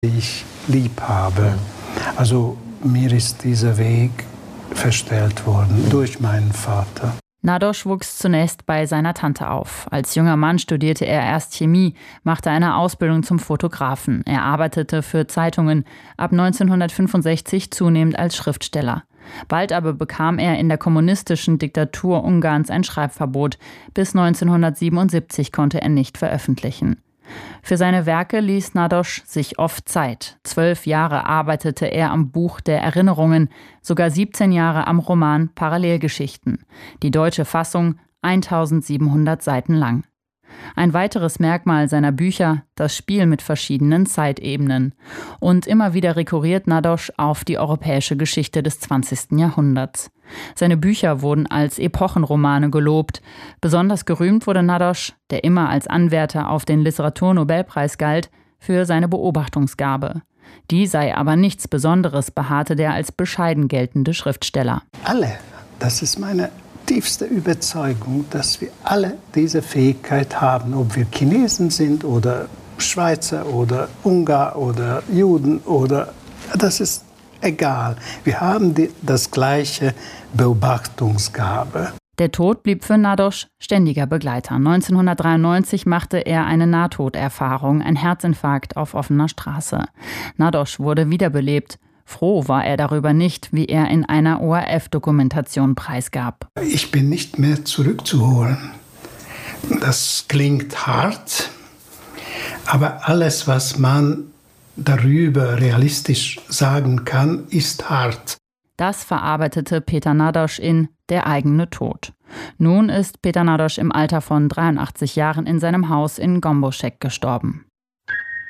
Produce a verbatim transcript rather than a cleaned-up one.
die ich lieb habe. Also mir ist dieser Weg verstellt worden durch meinen Vater. Nádas wuchs zunächst bei seiner Tante auf. Als junger Mann studierte er erst Chemie, machte eine Ausbildung zum Fotografen. Er arbeitete für Zeitungen, ab neunzehnhundertfünfundsechzig zunehmend als Schriftsteller. Bald aber bekam er in der kommunistischen Diktatur Ungarns ein Schreibverbot. Bis neunzehnhundertsiebenundsiebzig konnte er nicht veröffentlichen. Für seine Werke ließ Nádas sich oft Zeit. Zwölf Jahre arbeitete er am Buch der Erinnerungen, sogar siebzehn Jahre am Roman Parallelgeschichten. Die deutsche Fassung eintausendsiebenhundert Seiten lang. Ein weiteres Merkmal seiner Bücher, das Spiel mit verschiedenen Zeitebenen. Und immer wieder rekurriert Nádas auf die europäische Geschichte des zwanzigsten Jahrhunderts. Seine Bücher wurden als Epochenromane gelobt. Besonders gerühmt wurde Nádas, der immer als Anwärter auf den Literaturnobelpreis galt, für seine Beobachtungsgabe. Die sei aber nichts Besonderes, beharrte der als bescheiden geltende Schriftsteller. Alle, das ist meine tiefste Überzeugung, dass wir alle diese Fähigkeit haben, ob wir Chinesen sind oder Schweizer oder Ungar oder Juden oder das ist egal. Wir haben die, das gleiche Beobachtungsgabe. Der Tod blieb für Nádas ständiger Begleiter. neunzehnhundertdreiundneunzig machte er eine Nahtoderfahrung, ein Herzinfarkt auf offener Straße. Nádas wurde wiederbelebt. Froh war er darüber nicht, wie er in einer O R F-Dokumentation preisgab. Ich bin nicht mehr zurückzuholen. Das klingt hart, aber alles, was man darüber realistisch sagen kann, ist hart. Das verarbeitete Peter Nádas in Der eigene Tod. Nun ist Peter Nádas im Alter von dreiundachtzig Jahren in seinem Haus in Gomboschek gestorben.